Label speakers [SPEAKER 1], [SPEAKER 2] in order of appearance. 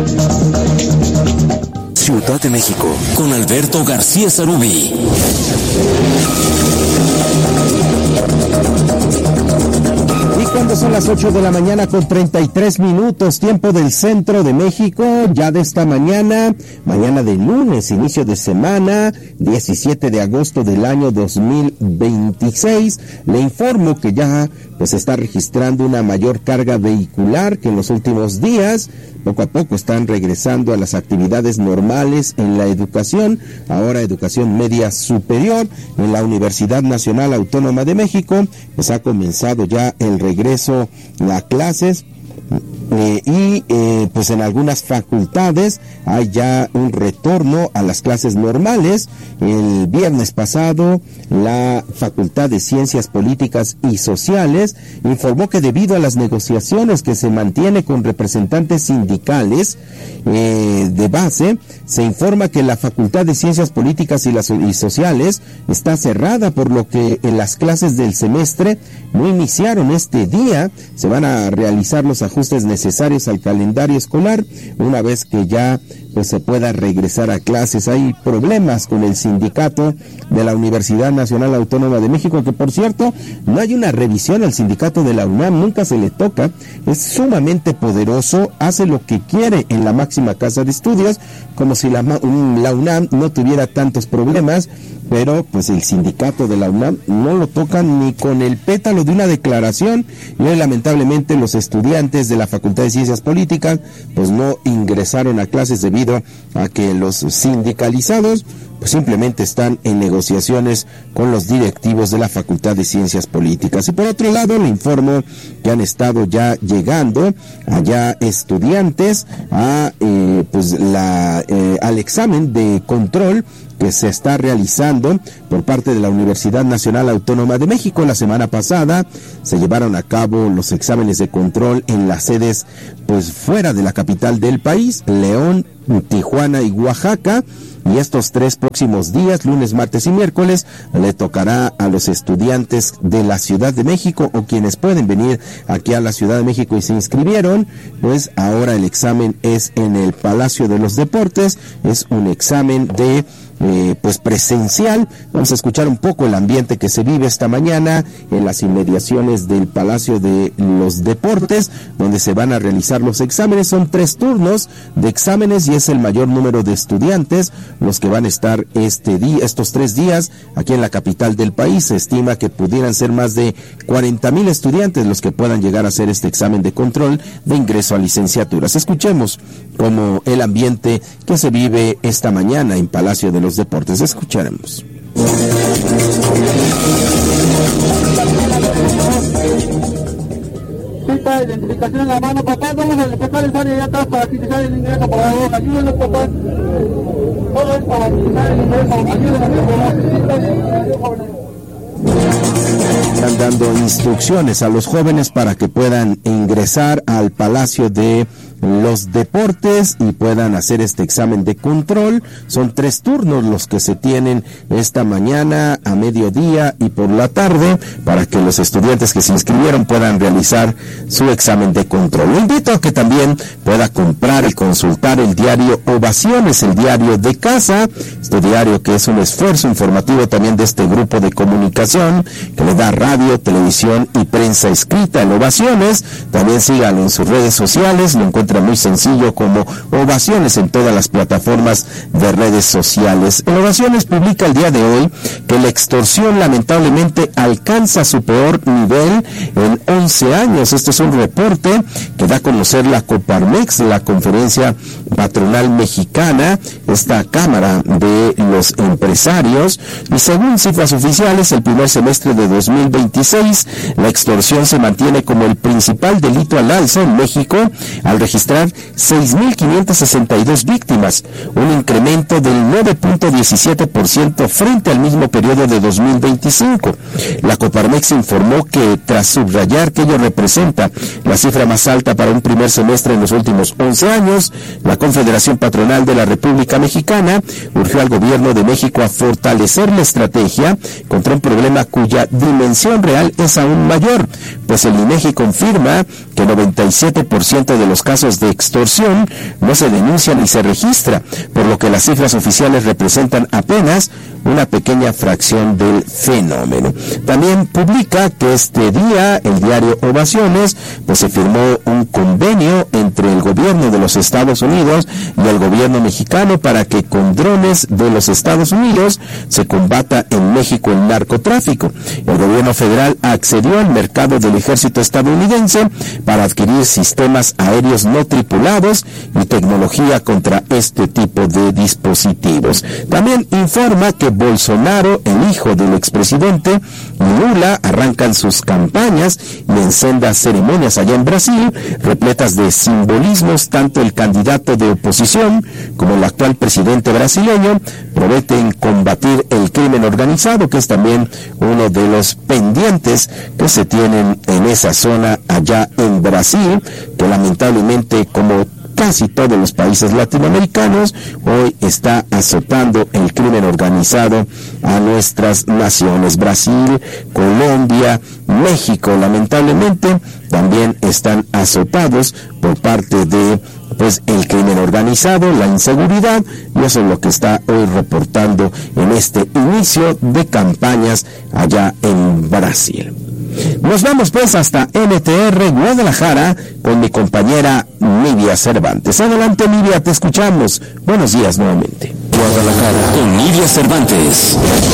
[SPEAKER 1] Ciudad de México, con Alberto García Zarubi.
[SPEAKER 2] Y cuando son las 8 de la mañana con 33 minutos, tiempo del centro de México, ya de esta mañana de lunes, inicio de semana, 17 de agosto del año 2026, le informo que ya pues está registrando una mayor carga vehicular que en los últimos días. Poco a poco están regresando a las actividades normales en la educación, ahora educación media superior. En la Universidad Nacional Autónoma de México pues ha comenzado ya el regreso a clases. Pues en algunas facultades hay ya un retorno a las clases normales. El viernes pasado, la Facultad de Ciencias Políticas y Sociales informó que debido a las negociaciones que se mantiene con representantes sindicales de base, se informa que la Facultad de Ciencias Políticas y Sociales está cerrada, por lo que en las clases del semestre no iniciaron este día. Se van a realizar los ajustes necesarios al calendario escolar una vez que ya pues se pueda regresar a clases. Hay problemas con el sindicato de la Universidad Nacional Autónoma de México, que por cierto no hay una revisión al sindicato de la UNAM, nunca se le toca, es sumamente poderoso, hace lo que quiere en la máxima casa de estudios, como si la UNAM no tuviera tantos problemas, pero pues el sindicato de la UNAM no lo tocan ni con el pétalo de una declaración. Y hoy lamentablemente los estudiantes de la Facultad de Ciencias Políticas pues no ingresaron a clases debido a que los sindicalizados pues simplemente están en negociaciones con los directivos de la Facultad de Ciencias Políticas. Y por otro lado, le informo que han estado ya llegando allá estudiantes a al examen de control que se está realizando por parte de la Universidad Nacional Autónoma de México. La semana pasada se llevaron a cabo los exámenes de control en las sedes pues fuera de la capital del país, León, Tijuana y Oaxaca. Y estos 3 próximos días, lunes, martes y miércoles, le tocará a los estudiantes de la Ciudad de México o quienes pueden venir aquí a la Ciudad de México y se inscribieron, pues ahora el examen es en el Palacio de los Deportes, es un examen de pues presencial. Vamos a escuchar un poco el ambiente que se vive esta mañana en las inmediaciones del Palacio de los Deportes, donde se van a realizar los exámenes. Son 3 turnos de exámenes y es el mayor número de estudiantes los que van a estar estos 3 días aquí en la capital del país. Se estima que pudieran ser más de 40,000 estudiantes los que puedan llegar a hacer este examen de control de ingreso a licenciaturas. Escuchemos como el ambiente que se vive esta mañana en Palacio de los Deportes. Escucharemos.
[SPEAKER 3] Cita, identificación en la mano, papá, vamos a empezar el área allá atrás para utilizar el ingreso, por favor, ayúdenos, papá. Todo es para utilizar el ingreso, ayúdenos, por favor.
[SPEAKER 2] Están dando instrucciones a los jóvenes para que puedan ingresar al Palacio de los Deportes y puedan hacer este examen de control. Son 3 turnos los que se tienen esta mañana, a mediodía y por la tarde, para que los estudiantes que se inscribieron puedan realizar su examen de control. Lo invito a que también pueda comprar y consultar el diario Ovaciones, el diario de casa, este diario que es un esfuerzo informativo también de este grupo de comunicación que le da radio, televisión y prensa escrita. En Ovaciones, también síganlo en sus redes sociales, lo encuentra muy sencillo como Ovaciones en todas las plataformas de redes sociales. En Ovaciones publica el día de hoy que la extorsión lamentablemente alcanza su peor nivel en 11 años. Este es un reporte que da a conocer la Coparmex, la Conferencia Patronal Mexicana, esta Cámara de los Empresarios, y según cifras oficiales, el primer semestre de 2026, la extorsión se mantiene como el principal delito al alza en México, al registrar 6,562 víctimas, un incremento del 9.17% frente al mismo periodo de 2025. La Coparmex informó que tras subrayar que ello representa la cifra más alta para un primer semestre en los últimos 11 años, la Confederación Patronal de la República Mexicana urgió al gobierno de México a fortalecer la estrategia contra un problema cuya dimensión real es aún mayor, pues el INEGI confirma que 97% de los casos de extorsión no se denuncian y se registra, por lo que las cifras oficiales representan apenas una pequeña fracción del fenómeno. También publica que este día el diario Ovaciones pues se firmó un convenio entre el gobierno de los Estados Unidos y el gobierno mexicano para que con drones de los Estados Unidos se combata en México el narcotráfico. El gobierno federal accedió al mercado del ejército estadounidense para adquirir sistemas aéreos no tripulados y tecnología contra este tipo de dispositivos. También informa que Bolsonaro, el hijo del expresidente, y Lula arrancan sus campañas y en sendas ceremonias allá en Brasil, repletas de simbolismos. Tanto el candidato de oposición como el actual presidente brasileño prometen combatir el crimen organizado, que es también uno de los pendientes que se tienen en esa zona allá en Brasil, que lamentablemente, como casi todos los países latinoamericanos, hoy está azotando el crimen organizado a nuestras naciones. Brasil, Colombia, México, lamentablemente, también están azotados por parte de el crimen organizado, la inseguridad, y eso es lo que está hoy reportando en este inicio de campañas allá en Brasil. Nos vamos pues hasta NTR Guadalajara con mi compañera Nidia Cervantes. Adelante, Nidia, te escuchamos. Buenos días nuevamente.
[SPEAKER 1] Guadalajara con Nidia Cervantes.